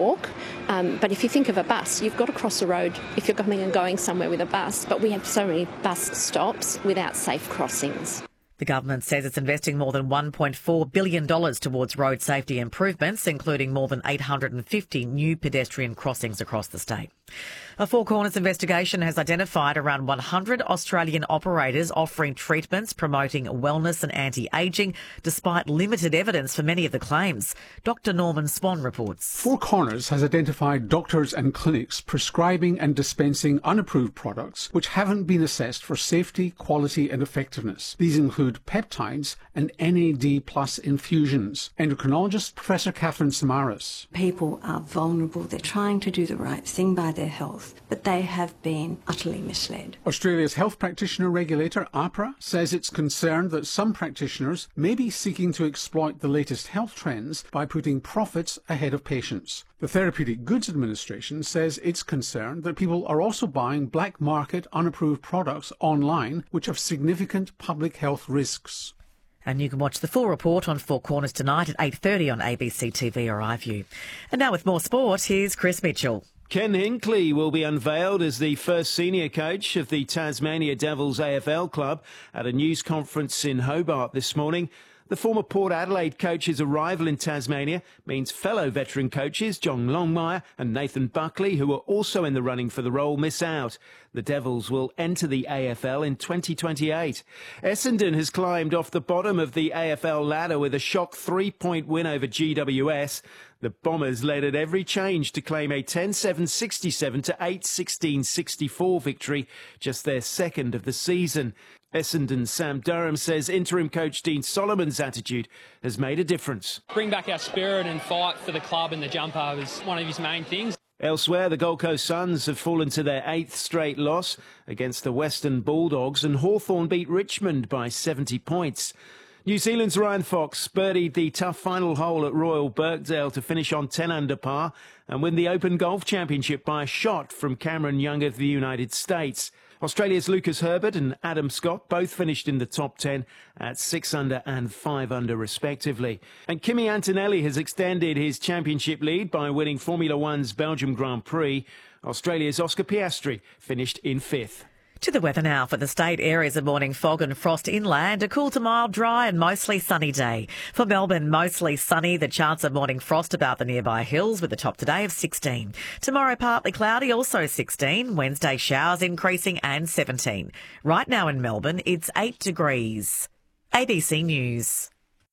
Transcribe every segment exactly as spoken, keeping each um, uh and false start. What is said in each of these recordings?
walk. Um, but if you think of a bus, you've got to cross a road if you're coming and going somewhere with a bus. But we have so many bus stops without safe crossings. The government says it's investing more than one point four billion dollars towards road safety improvements, including more than eight hundred fifty new pedestrian crossings across the state. A Four Corners investigation has identified around one hundred Australian operators offering treatments promoting wellness and anti-ageing, despite limited evidence for many of the claims. Doctor Norman Swan reports. Four Corners has identified doctors and clinics prescribing and dispensing unapproved products which haven't been assessed for safety, quality and effectiveness. These include peptides and N A D plus infusions. Endocrinologist Professor Catherine Samaras. People are vulnerable. They're trying to do the right thing by their health, but they have been utterly misled. Australia's health practitioner regulator, AHPRA, says it's concerned that some practitioners may be seeking to exploit the latest health trends by putting profits ahead of patients. The Therapeutic Goods Administration says it's concerned that people are also buying black market unapproved products online which have significant public health risks. And you can watch the full report on Four Corners tonight at eight thirty on A B C T V or iView. And now with more sport, here's Chris Mitchell. Ken Hinkley will be unveiled as the first senior coach of the Tasmania Devils A F L club at a news conference in Hobart this morning. The former Port Adelaide coach's arrival in Tasmania means fellow veteran coaches John Longmire and Nathan Buckley, who are also in the running for the role, miss out. The Devils will enter the A F L in twenty twenty-eight. Essendon has climbed off the bottom of the A F L ladder with a shock three-point win over G W S. The Bombers led at every change to claim a ten seven sixty-seven to eight sixteen sixty-four victory, just their second of the season. Essendon's Sam Durham says interim coach Dean Solomon's attitude has made a difference. Bring back our spirit and fight for the club and the jumper was one of his main things. Elsewhere, the Gold Coast Suns have fallen to their eighth straight loss against the Western Bulldogs, and Hawthorn beat Richmond by seventy points. New Zealand's Ryan Fox birdied the tough final hole at Royal Birkdale to finish on ten under par and win the Open Golf Championship by a shot from Cameron Young of the United States. Australia's Lucas Herbert and Adam Scott both finished in the top ten at six under and five under respectively. And Kimi Antonelli has extended his championship lead by winning Formula One's Belgium Grand Prix. Australia's Oscar Piastri finished in fifth. To the weather now for the state. Areas of morning fog and frost inland. A cool to mild, dry and mostly sunny day. For Melbourne, mostly sunny. The chance of morning frost about the nearby hills with a top today of sixteen. Tomorrow, partly cloudy, also sixteen. Wednesday, showers increasing and seventeen. Right now in Melbourne, it's eight degrees. A B C News.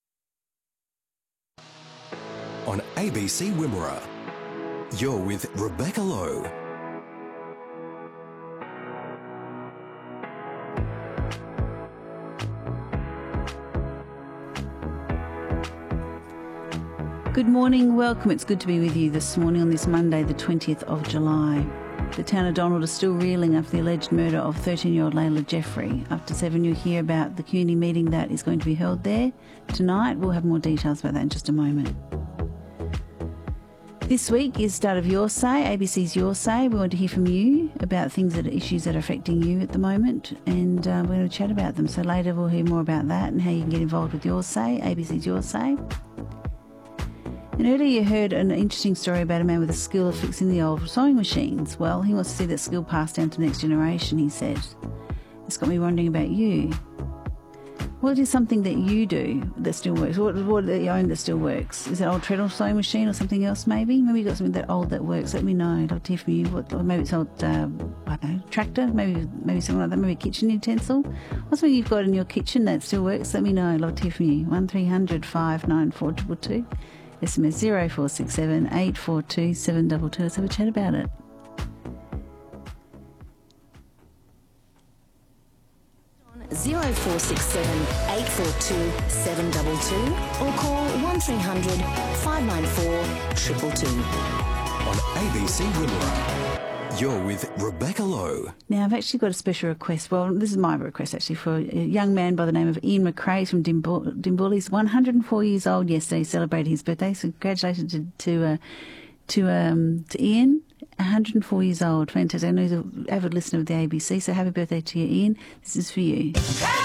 On A B C Wimmera, you're with Rebecca Lowe. Good morning, welcome. It's good to be with you this morning on this Monday, the twentieth of July. The town of Donald is still reeling after the alleged murder of thirteen-year-old Layla Jeffrey. After seven, you'll hear about the community meeting that is going to be held there tonight. We'll have more details about that in just a moment. This week is Start of Your Say, A B C's Your Say. We want to hear from you about things that are issues that are affecting you at the moment, and uh, we're going to chat about them. So later we'll hear more about that and how you can get involved with Your Say, A B C's Your Say. And earlier you heard an interesting story about a man with a skill of fixing the old sewing machines. Well, he wants to see that skill passed down to the next generation, he said. It's got me wondering about you. What is something that you do that still works? What, what do you own that still works? Is it an old treadle sewing machine or something else maybe? Maybe you've got something that old that works. Let me know. I'd love to hear from you. What, or maybe it's an old, uh, I don't know, tractor, maybe maybe something like that, maybe a kitchen utensil. What's something you've got in your kitchen that still works? Let me know. I'd love to hear from you. one three hundred five nine four two two two. S M S zero four six seven eight four two seven two two. Let's have a chat about it. zero four six seven eight four two seven two two or call one three hundred five nine four two two two. On A B C Wimmera, you're with Rebecca Lowe. Now, I've actually got a special request. Well, this is my request, actually, for a young man by the name of Ian McRae from Dimbull. He's one hundred four years old yesterday. He celebrated his birthday, so congratulations to to, uh, to, um, to Ian. one hundred four years old. Fantastic. I know he's an avid listener of the A B C, so happy birthday to you, Ian. This is for you.